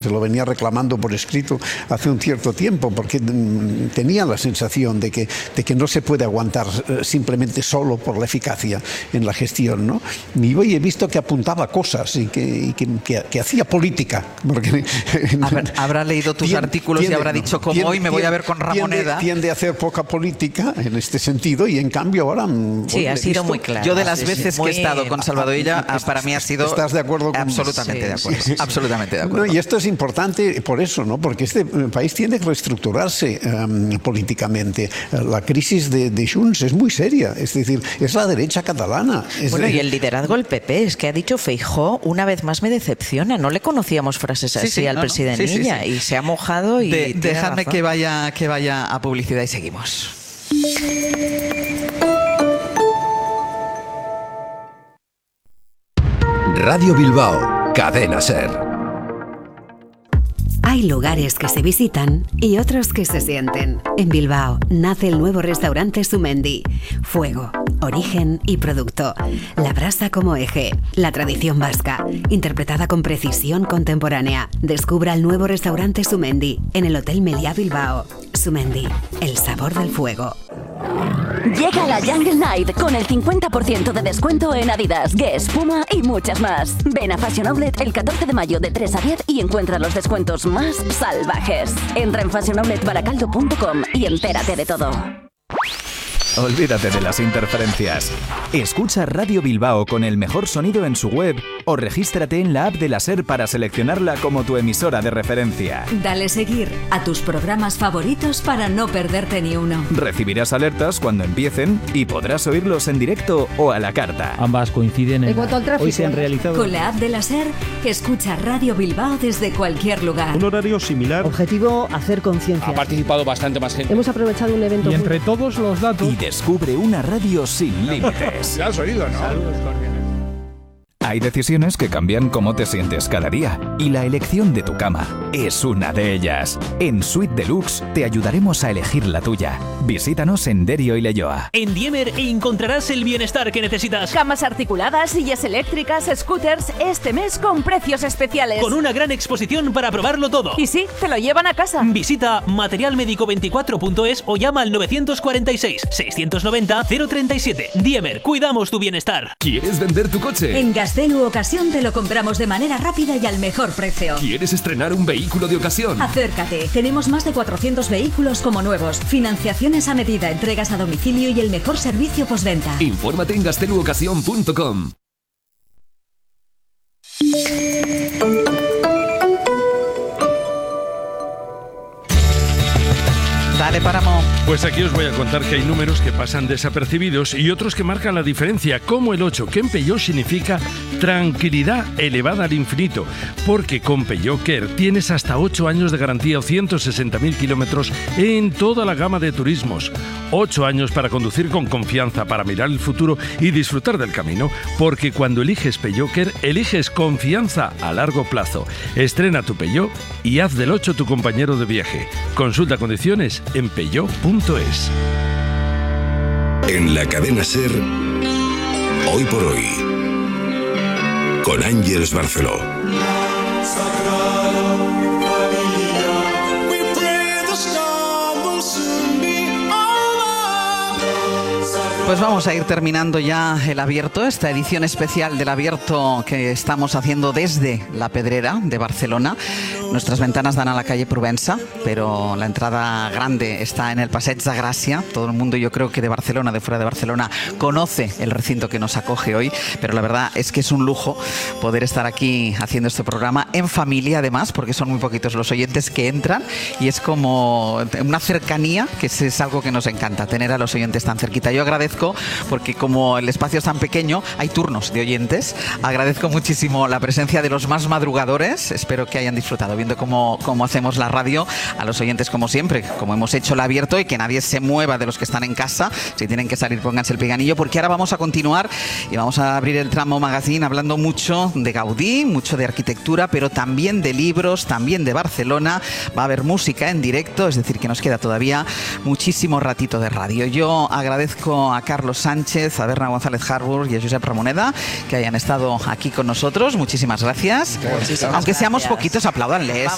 te lo venía reclamando por escrito hace un cierto tiempo, porque tenía la sensación de que no se puede aguantar simplemente solo por la eficacia en la gestión, ¿no? Y hoy he visto que apuntaba cosas y que hacía política. Porque habrá leído tus artículos y habrá dicho, como hoy me voy a ver con Ramoneda. Tiende a hacer poca política en este sentido, y en cambio ahora... Sí, ha sido muy claro. Yo de las veces que he estado con Salvador Illa, para mí ha sido... ¿Estás de acuerdo con absolutamente de acuerdo? Sí. Absolutamente de acuerdo. No, y esto es importante por eso, ¿no? Porque este país tiene que reestructurarse políticamente. La crisis de Junts es muy seria, es decir, es la derecha catalana. Bueno, y el liderazgo del PP, es que ha dicho Feijóo, una vez más me decepciona, no le conocíamos frases así al presidente Illa, y se ha mojado y... Dejadme que vaya a publicidad y seguimos. Radio Bilbao, Cadena SER. Hay lugares que se visitan y otros que se sienten. En Bilbao nace el nuevo restaurante Sumendi. Fuego, origen y producto. La brasa como eje. La tradición vasca, interpretada con precisión contemporánea. Descubra el nuevo restaurante Sumendi en el Hotel Meliá Bilbao. Sumendi, el sabor del fuego. Llega la Jungle Night con el 50% de descuento en Adidas, Guess, Puma y muchas más. Ven a Fashion Outlet el 14 de mayo de 3 a 10 y encuentra los descuentos más salvajes. Entra en fashionoutletbaracaldo.com y entérate de todo. Olvídate de las interferencias. Escucha Radio Bilbao con el mejor sonido en su web o regístrate en la app de la SER para seleccionarla como tu emisora de referencia. Dale seguir a tus programas favoritos para no perderte ni uno. Recibirás alertas cuando empiecen y podrás oírlos en directo o a la carta. Ambas coinciden en cuanto al tráfico. Hoy se han realizado... Con la app de la SER, escucha Radio Bilbao desde cualquier lugar. Un horario similar. Objetivo, hacer conciencia. Ha participado bastante más gente. Hemos aprovechado un evento... Y entre todos los datos... Y descubre una radio sin límites. ¿Ya has oído, no? Saludos cordiales. Hay decisiones que cambian cómo te sientes cada día, y la elección de tu cama es una de ellas. En Suite Deluxe te ayudaremos a elegir la tuya. Visítanos en Derio y Leioa. En Diemer encontrarás el bienestar que necesitas. Camas articuladas, sillas eléctricas, scooters, este mes con precios especiales. Con una gran exposición para probarlo todo. Y sí, te lo llevan a casa. Visita materialmedico24.es o llama al 946 690 037. Diemer, cuidamos tu bienestar. ¿Quieres vender tu coche? En Gaztelu Ocasión te lo compramos de manera rápida y al mejor precio. ¿Quieres estrenar un vehículo de ocasión? Acércate, tenemos más de 400 vehículos como nuevos, financiaciones a medida, entregas a domicilio y el mejor servicio postventa. Infórmate en gazteluocasión.com. Dale, Páramo. Pues aquí os voy a contar que hay números que pasan desapercibidos y otros que marcan la diferencia, como el 8, que en Peugeot significa tranquilidad elevada al infinito, porque con Peugeot Care tienes hasta 8 años de garantía o 160.000 kilómetros en toda la gama de turismos. 8 años para conducir con confianza, para mirar el futuro y disfrutar del camino, porque cuando eliges Peugeot Care, eliges confianza a largo plazo. Estrena tu Peugeot y haz del 8 tu compañero de viaje. Consulta condiciones en peugeot.es. En la cadena SER, hoy por hoy, con Ángeles Barceló. Pues vamos a ir terminando ya el Abierto, esta edición especial del Abierto que estamos haciendo desde La Pedrera de Barcelona. Nuestras ventanas dan a la calle Provença, pero la entrada grande está en el Passeig de Gràcia. Todo el mundo, yo creo que de Barcelona, de fuera de Barcelona, conoce el recinto que nos acoge hoy, pero la verdad es que es un lujo poder estar aquí haciendo este programa en familia, además, porque son muy poquitos los oyentes que entran y es como una cercanía que es algo que nos encanta, tener a los oyentes tan cerquita. Yo agradezco porque como el espacio es tan pequeño, hay turnos de oyentes. Agradezco muchísimo la presencia de los más madrugadores. Espero que hayan disfrutado viendo cómo hacemos la radio. A los oyentes, como siempre, como hemos hecho el Abierto, y que nadie se mueva de los que están en casa. Si tienen que salir, pónganse el piganillo, porque ahora vamos a continuar y vamos a abrir el tramo magazine hablando mucho de Gaudí, mucho de arquitectura, pero también de libros, también de Barcelona. Va a haber música en directo, es decir, que nos queda todavía muchísimo ratito de radio. Yo agradezco a Carlos Sánchez, a Berna González Harbour y a Josep Ramoneda que hayan estado aquí con nosotros. Muchísimas gracias. Aunque seamos poquitos, apláudanles.